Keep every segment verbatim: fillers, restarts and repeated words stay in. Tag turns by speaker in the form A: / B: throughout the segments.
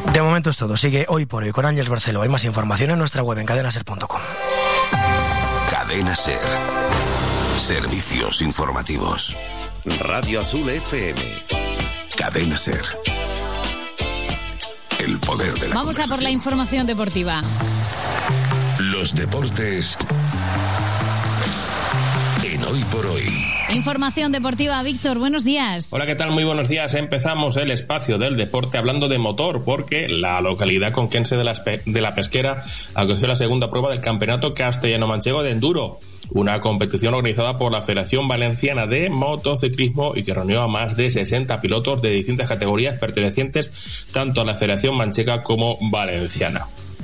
A: De momento es todo. Sigue Hoy por Hoy con Ángeles Barceló. Hay más información en nuestra web en cadena ser punto com.
B: Cadena Ser. Servicios informativos. Radio Azul F M. Cadena Ser. El poder de la
C: Vamos a por la información deportiva.
B: Los deportes en Hoy por Hoy.
C: Información deportiva, Víctor, buenos días.
D: Hola, ¿qué tal? Muy buenos días. Empezamos el espacio del deporte hablando de motor, porque la localidad conquense de la, de la Pesquera acogió la segunda prueba del Campeonato Castellano-Manchego de Enduro, una competición organizada por la Federación Valenciana de Motociclismo y que reunió a más de sesenta pilotos de distintas categorías pertenecientes tanto a la Federación Manchega como Valenciana.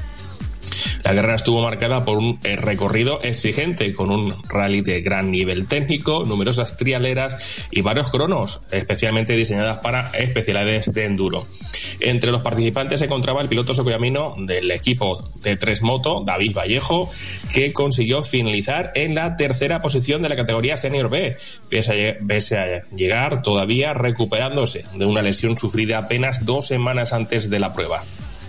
D: La carrera estuvo marcada por un recorrido exigente, con un rally de gran nivel técnico, numerosas trialeras y varios cronos, especialmente diseñadas para especialidades de enduro. Entre los participantes se encontraba el piloto socoyamino del equipo de Tres Moto, David Vallejo, que consiguió finalizar en la tercera posición de la categoría Senior B, pese a, pese a llegar todavía recuperándose de una lesión sufrida apenas dos semanas antes de la prueba.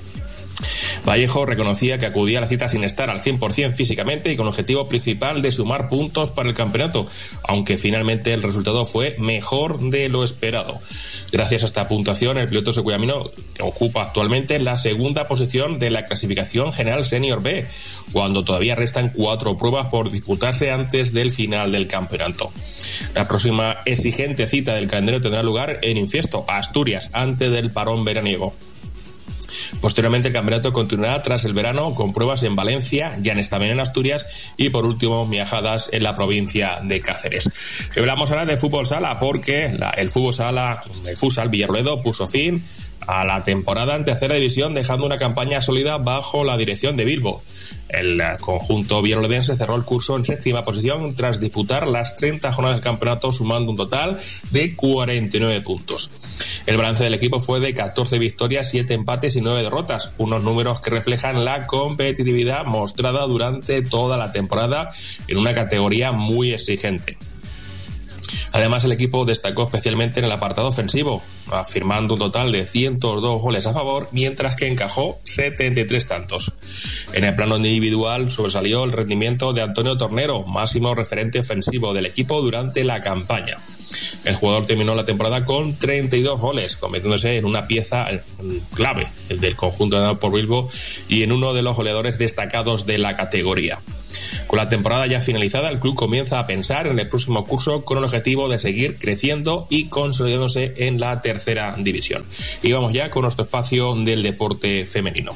D: Vallejo reconocía que acudía a la cita sin estar al cien por ciento físicamente y con el objetivo principal de sumar puntos para el campeonato, aunque finalmente el resultado fue mejor de lo esperado. Gracias a esta puntuación, el piloto socoyamino ocupa actualmente la segunda posición de la clasificación general Senior B, cuando todavía restan cuatro pruebas por disputarse antes del final del campeonato. La próxima exigente cita del calendario tendrá lugar en Infiesto, Asturias, antes del parón veraniego. Posteriormente el campeonato continuará tras el verano con pruebas en Valencia, Llanes también en Asturias y por último Miajadas en la provincia de Cáceres. Hablamos ahora de fútbol sala porque la, el fútbol sala, el futsal Villarroledo puso fin a la temporada en tercera división, dejando una campaña sólida bajo la dirección de Bilbo. El conjunto villarroledense cerró el curso en séptima posición tras disputar las treinta jornadas del campeonato, sumando un total de cuarenta y nueve puntos. El balance del equipo fue de catorce victorias, siete empates y nueve derrotas, unos números que reflejan la competitividad mostrada durante toda la temporada en una categoría muy exigente. Además, el equipo destacó especialmente en el apartado ofensivo, firmando un total de ciento dos goles a favor, mientras que encajó setenta y tres tantos. En el plano individual sobresalió el rendimiento de Antonio Tornero, máximo referente ofensivo del equipo durante la campaña. El jugador terminó la temporada con treinta y dos goles, convirtiéndose en una pieza clave del conjunto ganado por Bilbo y en uno de los goleadores destacados de la categoría. Con la temporada ya finalizada, el club comienza a pensar en el próximo curso con el objetivo de seguir creciendo y consolidándose en la tercera división. Y vamos ya con nuestro espacio del deporte femenino.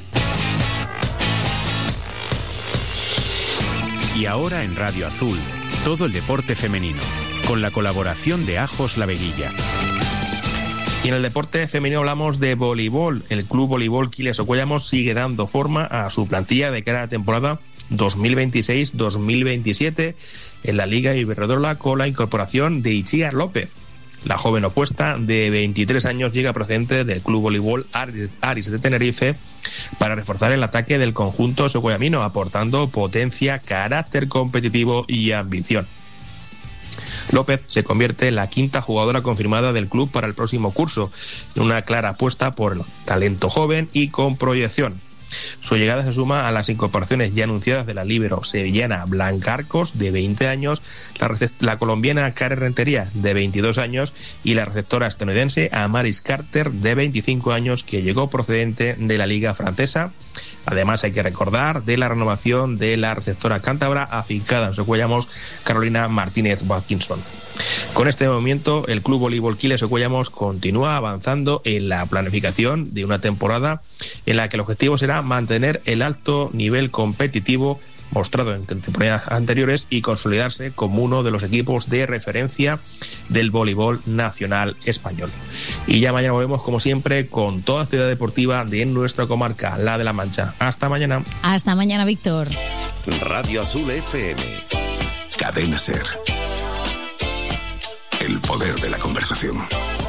E: Y ahora en Radio Azul, todo el deporte femenino, con la colaboración de Ajos La Veguilla.
D: Y en el deporte femenino hablamos de voleibol. El club voleibol Quiles Ocuellamos sigue dando forma a su plantilla de cara a la temporada dos mil veintiséis dos mil veintisiete en la Liga Iberdrola con la incorporación de Itziar López. La joven opuesta de veintitrés años llega procedente del club voleibol Aris de Tenerife para reforzar el ataque del conjunto socoyamino, aportando potencia, carácter competitivo y ambición. López se convierte en la quinta jugadora confirmada del club para el próximo curso, en una clara apuesta por el talento joven y con proyección. Su llegada se suma a las incorporaciones ya anunciadas de la líbero sevillana Blanca Arcos, de veinte años, la, recep- la colombiana Karen Rentería, de veintidós años, y la receptora estadounidense Amaris Carter, de veinticinco años, que llegó procedente de la Liga Francesa. Además, hay que recordar de la renovación de la receptora cántabra afincada en Socuellamos, Carolina Martínez Watkinson. Con este movimiento, el Club Voleibol Quiles Ocuellamos continúa avanzando en la planificación de una temporada en la que el objetivo será mantener el alto nivel competitivo mostrado en temporadas anteriores y consolidarse como uno de los equipos de referencia del voleibol nacional español. Y ya mañana volvemos, como siempre, con toda ciudad deportiva de nuestra comarca, la de La Mancha. Hasta mañana.
C: Hasta mañana, Víctor.
B: Radio Azul F M. Cadena Ser. El poder de la conversación.